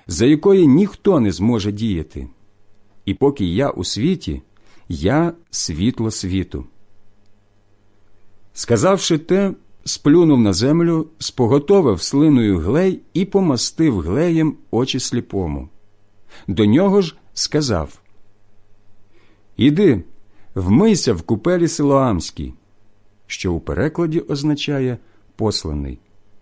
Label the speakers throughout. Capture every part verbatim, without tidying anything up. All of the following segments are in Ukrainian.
Speaker 1: за якої ніхто не зможе діяти. І поки я у світі, я світло світу». Сказавши те, сплюнув на землю, споготовив слиною глей і помастив глеєм очі сліпому. До нього ж сказав: «Іди, вмийся в купелі Силоамській», що у перекладі означає «посланий».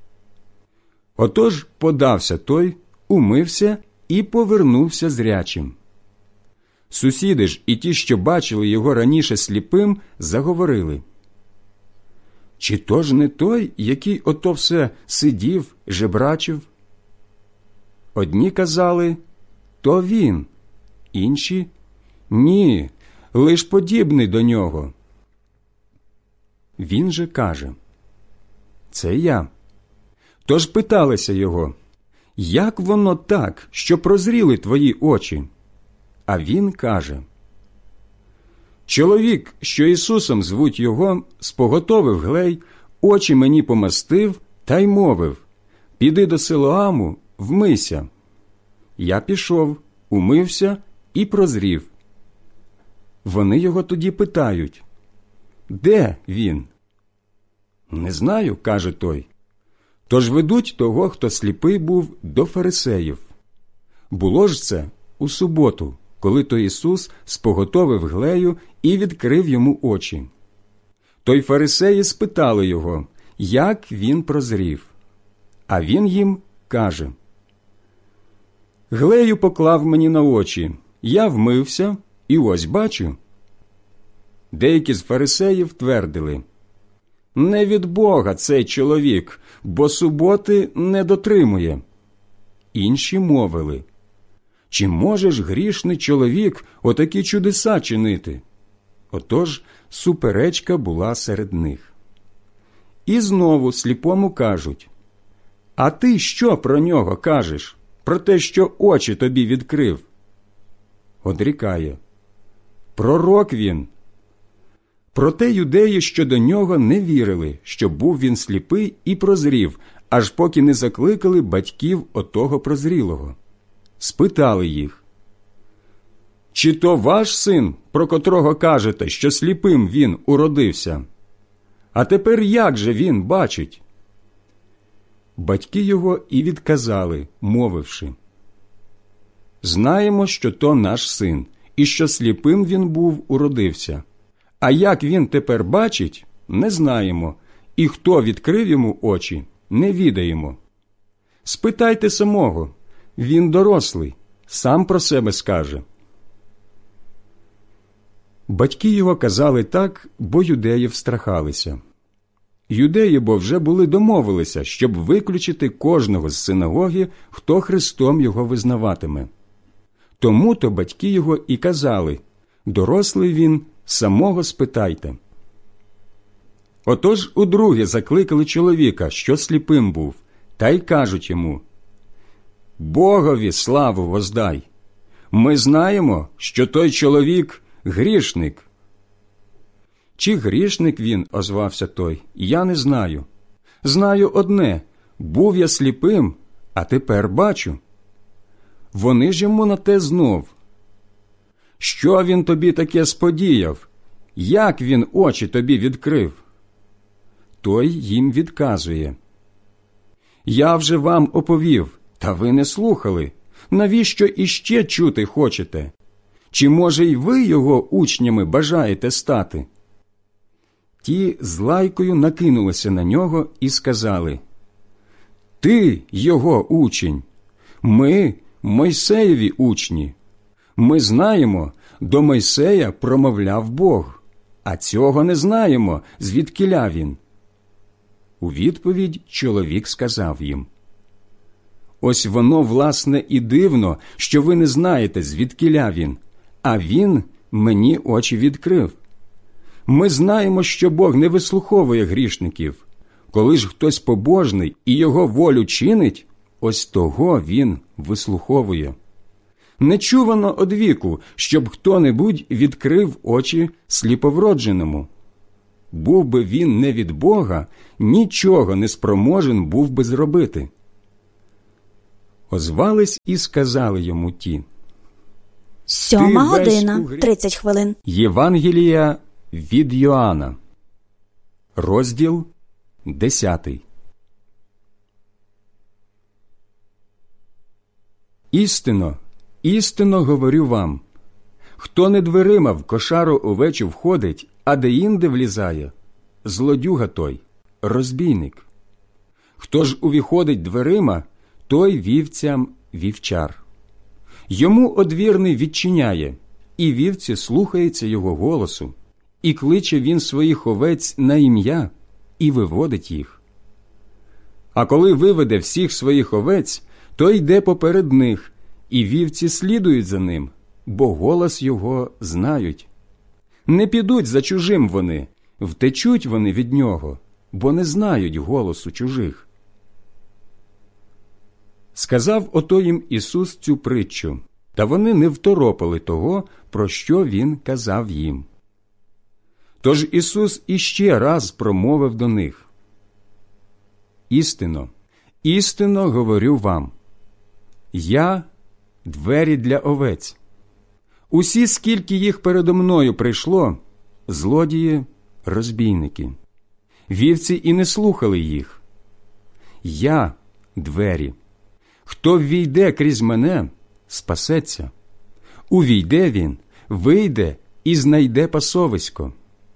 Speaker 1: Отож подався той, умився і повернувся зрячим. Сусіди ж і ті, що бачили його раніше сліпим, заговорили: «Чи то ж не той, який ото все сидів, жебрачив?» Одні казали: «То він», інші: «Ні, лиш подібний до нього». Він же каже: «Це я». Тож питалися його: «Як воно так, що прозріли твої очі?» А він каже: «Чоловік, що Ісусом звуть його, споготовив глей, очі мені помастив та й мовив: піди до Силоаму, вмийся. Я пішов, умився і прозрів». Вони його тоді питають: «Де він?» «Не знаю», – каже той. Тож ведуть того, хто сліпий був, до фарисеїв. Було ж це у суботу, коли то Ісус споготовив глею і відкрив йому очі. То й фарисеї спитали його, як він прозрів. А він їм каже: «Глею поклав мені на очі, я вмився, і ось бачу». Деякі з фарисеїв твердили: «Не від Бога цей чоловік, бо суботи не дотримує». Інші мовили: «Чи може ж грішний чоловік отакі чудеса чинити?» Отож суперечка була серед них. І знову сліпому кажуть: «А ти що про нього кажеш, про те, що очі тобі відкрив?» Одрікає: «Пророк він». Проте юдеї щодо нього не вірили, що був він сліпий і прозрів, аж поки не закликали батьків отого прозрілого. Спитали їх: «Чи то ваш син, про котрого кажете, що сліпим він уродився? А тепер як же він бачить?» Батьки його і відказали, мовивши: «Знаємо, що то наш син, і що сліпим він був уродився. А як він тепер бачить, не знаємо, і хто відкрив йому очі, не відаємо. Спитайте самого, він дорослий, сам про себе скаже». Батьки його казали так, бо юдеї встрахалися. Юдеї бо вже були домовилися, щоб виключити кожного з синагоги, хто Христом його визнаватиме. Тому-то батьки його і казали: «Дорослий він, самого спитайте». Отож удруге закликали чоловіка, що сліпим був, та й кажуть йому: «Богові славу воздай! Ми знаємо, що той чоловік – грішник». «Чи грішник він?» – озвався той. «Я не знаю. Знаю одне – був я сліпим, а тепер бачу». Вони ж йому на те знов: «Що він тобі таке сподіяв? Як він очі тобі відкрив?» Той їм відказує: «Я вже вам оповів, та ви не слухали. Навіщо іще чути хочете? Чи, може, й ви його учнями бажаєте стати?» Ті з лайкою накинулися на нього і сказали: «Ти його учень, ми Мойсеєві учні. Ми знаємо, до Мойсея промовляв Бог, а цього не знаємо, звідкіля він». У відповідь чоловік сказав їм: «Ось воно, власне, і дивно, що ви не знаєте, звідкіля він, а він мені очі відкрив. Ми знаємо, що Бог не вислуховує грішників. Коли ж хтось побожний і його волю чинить, ось того він вислуховує. Не чувано одвіку, щоб хто-небудь відкрив очі сліповродженому. Був би він не від Бога, нічого не спроможен був би зробити». Озвались і сказали йому ті:
Speaker 2: Сьома
Speaker 1: «Ти весь
Speaker 2: година,
Speaker 1: у грі-»
Speaker 2: тридцять хвилин.
Speaker 1: Євангелія від Йоанна, розділ десятий. Істинно, істинно говорю вам, хто не дверима в кошару овечу входить, а деінде влізає, злодюга той, розбійник. Хто ж увіходить дверима, той вівцям вівчар. Йому одвірний відчиняє, і вівці слухаються його голосу, і кличе він своїх овець на ім'я, і виводить їх. А коли виведе всіх своїх овець, то йде поперед них, і вівці слідують за ним, бо голос його знають. Не підуть за чужим вони, втечуть вони від нього, бо не знають голосу чужих. Сказав ото їм Ісус цю притчу, та вони не второпали того, про що Він казав їм. Тож Ісус іще раз промовив до них: «Істинно, істинно говорю вам, я – двері для овець. Усі, скільки їх передо мною прийшло, злодії, розбійники. Вівці і не слухали їх. Я – двері. Хто ввійде крізь мене, спасеться. Увійде він, вийде і знайде пасовисько.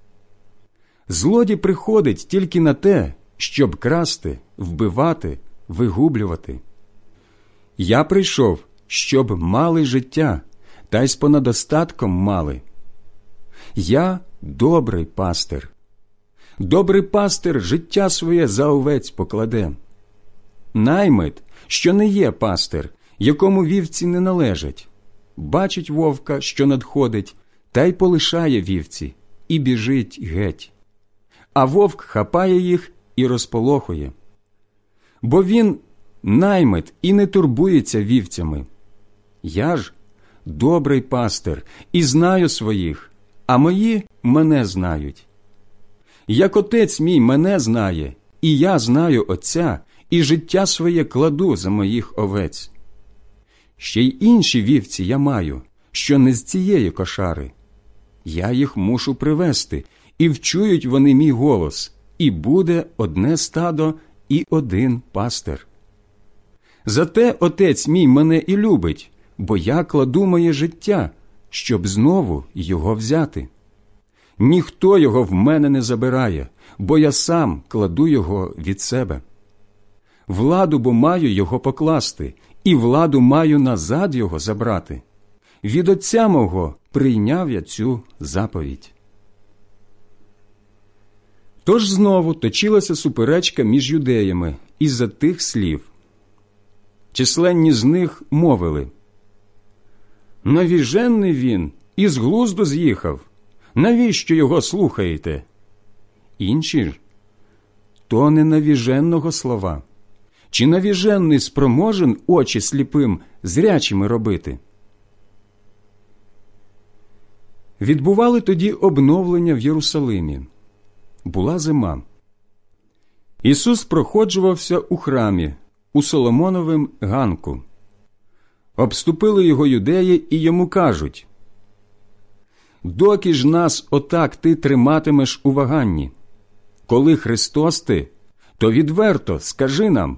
Speaker 1: Злодій приходить тільки на те, щоб красти, вбивати, вигублювати. Я прийшов, щоб мали життя, та й з понадостатком мали. Я добрий пастир. Добрий пастир життя своє за овець покладе. Наймит, що не є пастир, якому вівці не належать, бачить вовка, що надходить, та й полишає вівці, і біжить геть. А вовк хапає їх і розполохує. Бо він наймит і не турбується вівцями. Я ж добрий пастир і знаю своїх, а мої мене знають. Як отець мій мене знає, і я знаю отця, і життя своє кладу за моїх овець. Ще й інші вівці я маю, що не з цієї кошари. Я їх мушу привести, і вчують вони мій голос, і буде одне стадо і один пастир. Зате отець мій мене і любить, бо я кладу моє життя, щоб знову його взяти. Ніхто його в мене не забирає, бо я сам кладу його від себе. Владу бо маю його покласти, і владу маю назад його забрати. Від отця мого прийняв я цю заповідь». Тож знову точилася суперечка між юдеями із-за тих слів. Численні з них мовили: «Навіжений він, із глузду з'їхав. Навіщо його слухаєте?» Інші ж: «То не навіженого слова. Чи навіжений спроможен очі сліпим зрячими робити?» Відбували тоді обновлення в Єрусалимі. Була зима. Ісус проходжувався у храмі, у Соломоновім ганку. Обступили його юдеї і йому кажуть: «Доки ж нас отак ти триматимеш у ваганні? Коли Христос ти, то відверто скажи нам».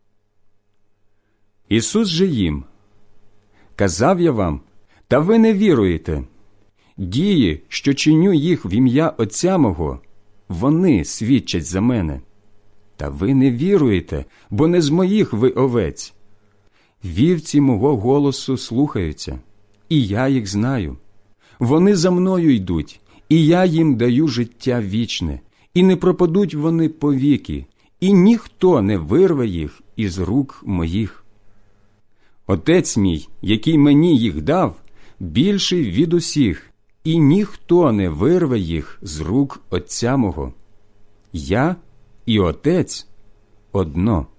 Speaker 1: Ісус же їм: «Казав я вам, та ви не віруєте. Дії, що чиню їх в ім'я Отця мого, вони свідчать за мене. Та ви не віруєте, бо не з моїх ви овець. Вівці мого голосу слухаються, і я їх знаю. Вони за мною йдуть, і я їм даю життя вічне, і не пропадуть вони повіки, і ніхто не вирве їх із рук моїх. Отець мій, який мені їх дав, більший від усіх, і ніхто не вирве їх з рук Отця мого. Я і Отець одно».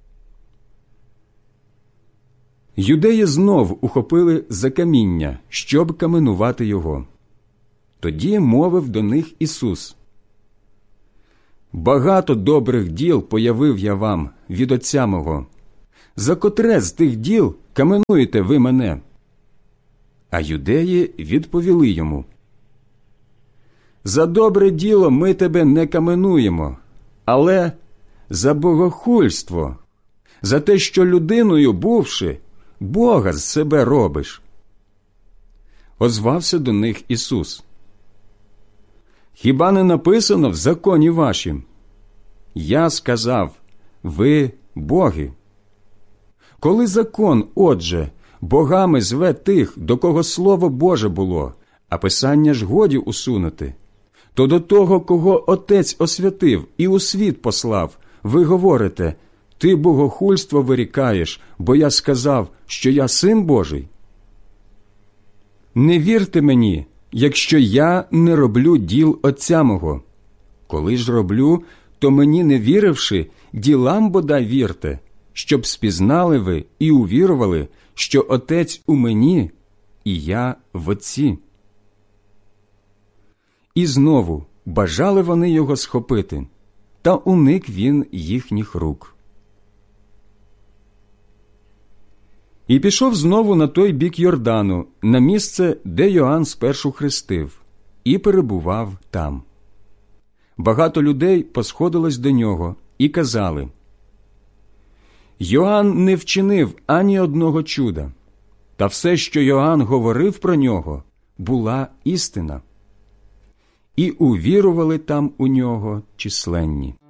Speaker 1: Юдеї знов ухопили за каміння, щоб каменувати його. Тоді мовив до них Ісус: «Багато добрих діл появив я вам від Отця мого. за котре з тих діл каменуєте ви мене? А юдеї відповіли йому: за добре діло ми тебе не каменуємо, але за богохульство, за те, що людиною бувши, Бога з себе робиш. Озвався до них Ісус: хіба не написано в законі вашім: я сказав, ви боги? Коли закон, отже, богами зве тих, до кого Слово Боже було, а Писання ж годі усунути, то до того, кого Отець освятив і у світ послав, ви говорите: ти богохульство вирікаєш, бо я сказав, що я Син Божий? Не вірте мені, якщо я не роблю діл Отця мого. Коли ж роблю, то мені не віривши, ділам бодай вірте, щоб спізнали ви і увірували, що Отець у мені, і я в Отці. І знову бажали вони його схопити, та уник він їхніх рук. І пішов знову на той бік Йордану, на місце, де Йоанн спершу хрестив, і перебував там. Багато людей посходилось до нього і казали: Йоанн не вчинив ані одного чуда, та все, що Йоанн говорив про нього, була істина. І увірували там у нього численні.